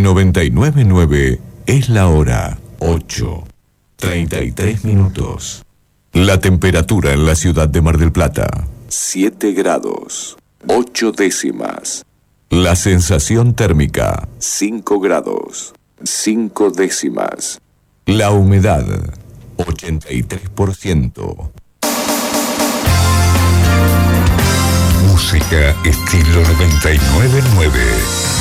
99.9 es la hora 8:33. La temperatura en la ciudad de Mar del Plata, 7 grados, 8 décimas. La sensación térmica, 5 grados, 5 décimas. La humedad, 83%. Música estilo 99.9.